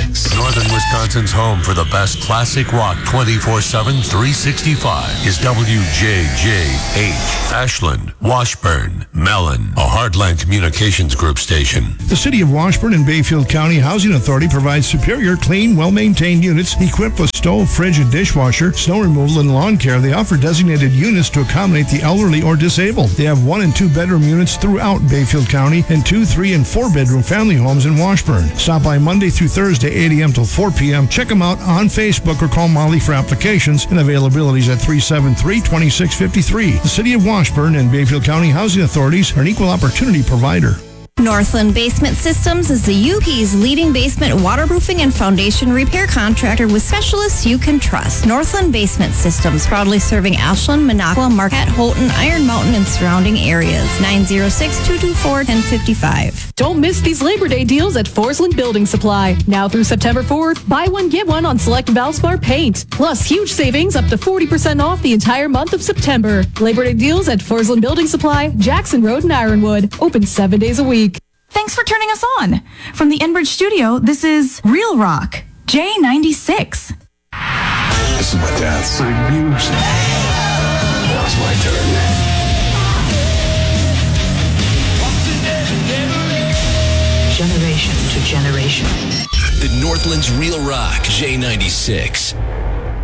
J96. Northern Wisconsin's home for the best classic rock 24/7, 365 is WJJH. Ashland, Washburn, Mellon, a Heartland Communications Group station. The City of Washburn and Bayfield County Housing Authority provides superior, clean, well-maintained units equipped with stove, fridge, and dishwasher, snow removal, and lawn care. They offer designated units to accommodate the elderly or disabled. They have 1 and 2 bedroom units throughout Bayfield County and 2, 3, and 4 bedroom family homes in Washburn. Stop by Monday through Thursday, 8 a.m. till 4 p.m. Check them out on Facebook or call Molly for applications and availabilities at 373-2653. The City of Washburn and Bayfield County Housing Authorities are an equal opportunity provider. Northland Basement Systems is the UP's leading basement waterproofing and foundation repair contractor with specialists you can trust. Northland Basement Systems, proudly serving Ashland, Minocqua, Marquette, Houghton, Iron Mountain, and surrounding areas. 906-224-1055. Don't miss these Labor Day deals at Forsland Building Supply. Now through September 4th, buy one, get one on select Valspar paint. Plus, huge savings up to 40% off the entire month of September. Labor Day deals at Forsland Building Supply, Jackson Road and Ironwood. Open 7 days a week. Thanks for turning us on. From the Enbridge studio, this is Real Rock, J96. This is my dad's sing music. Now it's my turn. Generation to generation. The Northland's Real Rock, J96.